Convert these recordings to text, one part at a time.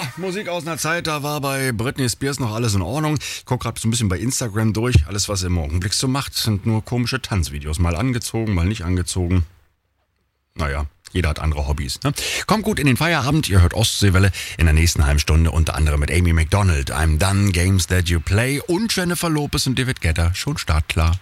Musik aus einer Zeit, da war bei Britney Spears noch alles in Ordnung. Ich gucke gerade so ein bisschen bei Instagram durch. Alles, was sie im Augenblick so macht, sind nur komische Tanzvideos. Mal angezogen, mal nicht angezogen. Naja, jeder hat andere Hobbys. Ne? Kommt gut in den Feierabend. Ihr hört Ostseewelle in der nächsten halben Stunde. Unter anderem mit Amy Macdonald, I'm Done, Games That You Play und Jennifer Lopez und David Guetta. Schon startklar.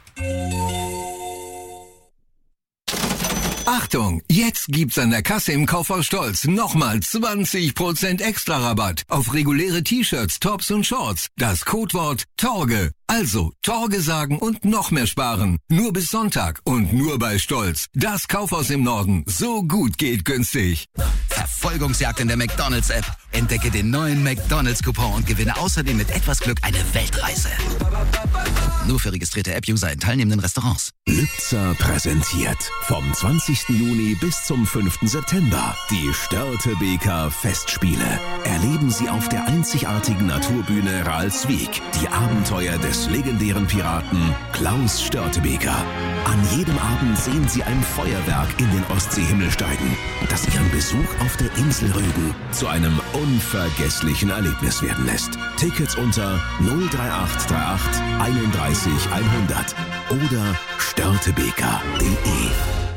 Achtung, jetzt gibt's an der Kasse im Kaufhaus Stolz nochmal 20% extra Rabatt auf reguläre T-Shirts, Tops und Shorts. Das Codewort Torge. Also Torge sagen und noch mehr sparen. Nur bis Sonntag und nur bei Stolz. Das Kaufhaus im Norden. So gut geht günstig. Verfolgungsjagd in der McDonald's-App. Entdecke den neuen McDonald's-Coupon und gewinne außerdem mit etwas Glück eine Weltreise. Nur für registrierte App-User in teilnehmenden Restaurants. Lübzer präsentiert vom 20. Juni bis zum 5. September die Störtebeker Festspiele. Erleben Sie auf der einzigartigen Naturbühne Ralswiek die Abenteuer des legendären Piraten Klaus Störtebeker. An jedem Abend sehen Sie ein Feuerwerk in den Ostseehimmel steigen, das Ihren Besuch auf der Insel Rügen zu einem unvergesslichen Erlebnis werden lässt. Tickets unter 03838 31 100 oder störtebeker.de.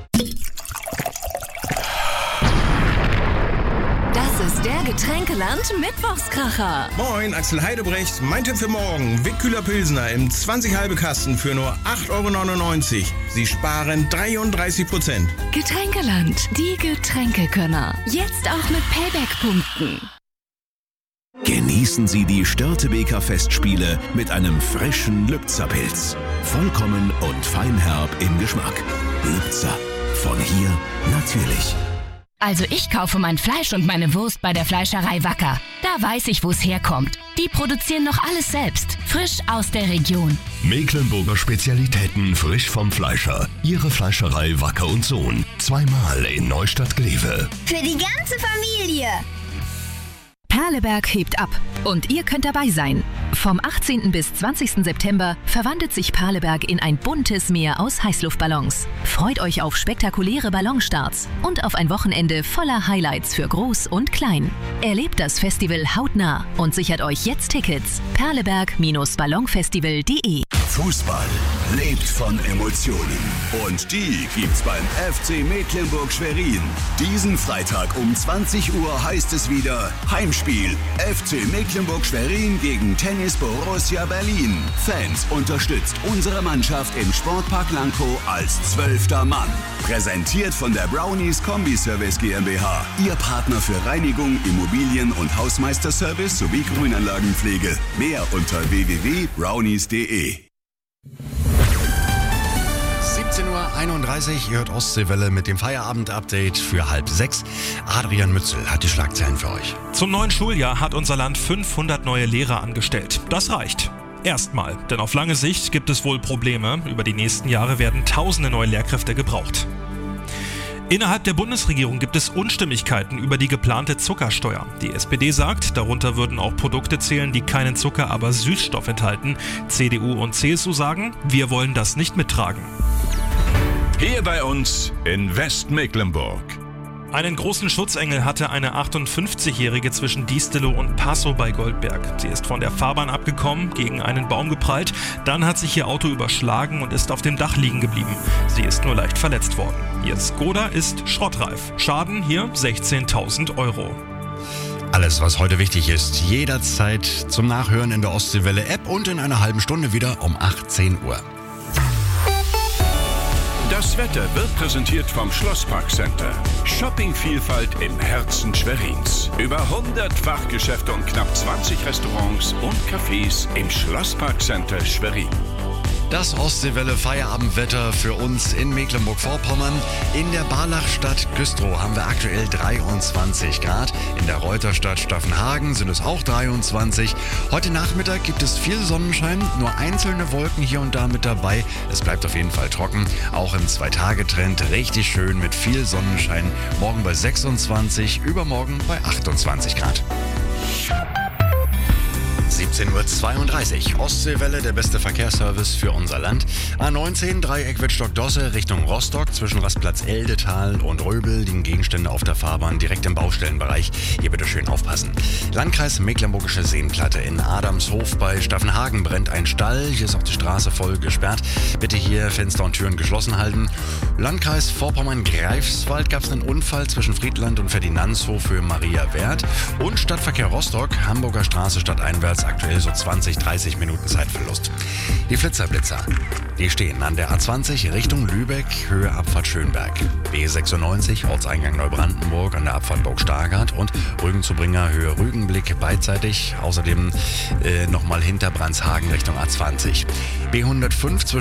Das ist der Getränkeland-Mittwochskracher. Moin, Axel Heidebrecht. Mein Tipp für morgen. Wickkühler Pilsner im 20 halbe Kasten für nur 8,99 €. Sie sparen 33%. Getränkeland, die Getränkekönner. Jetzt auch mit Payback-Punkten. Genießen Sie die Störtebeker Festspiele mit einem frischen Lübzer Pilz. Vollkommen und feinherb im Geschmack. Lübzer. Von hier natürlich. Also ich kaufe mein Fleisch und meine Wurst bei der Fleischerei Wacker. Da weiß ich, wo es herkommt. Die produzieren noch alles selbst. Frisch aus der Region. Mecklenburger Spezialitäten frisch vom Fleischer. Ihre Fleischerei Wacker und Sohn. Zweimal in Neustadt-Glewe. Für die ganze Familie. Perleberg hebt ab und ihr könnt dabei sein. Vom 18. bis 20. September verwandelt sich Perleberg in ein buntes Meer aus Heißluftballons. Freut euch auf spektakuläre Ballonstarts und auf ein Wochenende voller Highlights für Groß und Klein. Erlebt das Festival hautnah und sichert euch jetzt Tickets. Perleberg-ballonfestival.de. Fußball lebt von Emotionen. Und die gibt's beim FC Mecklenburg-Schwerin. Diesen Freitag um 20 Uhr heißt es wieder Heimspiel. FC Mecklenburg-Schwerin gegen Tennis Borussia Berlin. Fans, unterstützt unsere Mannschaft im Sportpark Lankow als 12. Mann. Präsentiert von der Brownies Kombi-Service GmbH. Ihr Partner für Reinigung, Immobilien und Hausmeisterservice sowie Grünanlagenpflege. Mehr unter www.brownies.de. 17:31 Uhr, ihr hört Ostseewelle mit dem Feierabend-Update für 5:30. Adrian Mützel hat die Schlagzeilen für euch. Zum neuen Schuljahr hat unser Land 500 neue Lehrer angestellt. Das reicht. Erstmal, denn auf lange Sicht gibt es wohl Probleme. Über die nächsten Jahre werden tausende neue Lehrkräfte gebraucht. Innerhalb der Bundesregierung gibt es Unstimmigkeiten über die geplante Zuckersteuer. Die SPD sagt, darunter würden auch Produkte zählen, die keinen Zucker, aber Süßstoff enthalten. CDU und CSU sagen, wir wollen das nicht mittragen. Hier bei uns in Westmecklenburg. Einen großen Schutzengel hatte eine 58-Jährige zwischen Diestelow und Passow bei Goldberg. Sie ist von der Fahrbahn abgekommen, gegen einen Baum geprallt, dann hat sich ihr Auto überschlagen und ist auf dem Dach liegen geblieben. Sie ist nur leicht verletzt worden. Ihr Skoda ist schrottreif. Schaden hier 16.000 €. Alles, was heute wichtig ist, jederzeit zum Nachhören in der Ostseewelle-App und in einer halben Stunde wieder um 18 Uhr. Das Wetter wird präsentiert vom Schlosspark Center. Shoppingvielfalt im Herzen Schwerins. Über 100 Fachgeschäfte und knapp 20 Restaurants und Cafés im Schlosspark Center Schwerin. Das Ostseewelle-Feierabendwetter für uns in Mecklenburg-Vorpommern. In der Barlachstadt Güstrow haben wir aktuell 23 Grad. In der Reuterstadt Staffenhagen sind es auch 23. Heute Nachmittag gibt es viel Sonnenschein, nur einzelne Wolken hier und da mit dabei. Es bleibt auf jeden Fall trocken. Auch im 2-Tage-Trend richtig schön mit viel Sonnenschein. Morgen bei 26, übermorgen bei 28 Grad. 17 18:32 Uhr. Ostseewelle, der beste Verkehrsservice für unser Land. A19, Dreieck Wittstock-Dosse Richtung Rostock. Zwischen Rastplatz Eldetal und Röbel liegen Gegenstände auf der Fahrbahn direkt im Baustellenbereich. Hier bitte schön aufpassen. Landkreis Mecklenburgische Seenplatte. In Adamshof bei Staffenhagen brennt ein Stall. Hier ist auch die Straße voll gesperrt. Bitte hier Fenster und Türen geschlossen halten. Landkreis Vorpommern-Greifswald gab es einen Unfall zwischen Friedland und Ferdinandshof für Maria Wert. Und Stadtverkehr Rostock, Hamburger Straße stadteinwärts, aktuell so 20-30 Minuten Zeitverlust. Die Flitzerblitzer, die stehen an der A20 Richtung Lübeck, Höhe Abfahrt Schönberg. B96, Ortseingang Neubrandenburg an der Abfahrt Burg-Stargard und Rügenzubringer Höhe Rügenblick beidseitig. Außerdem nochmal hinter Brandshagen Richtung A20. B105 zwischen